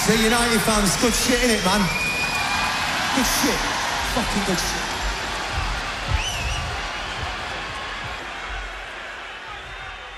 United fans, good shit, innit, man? Good shit. Fucking good shit.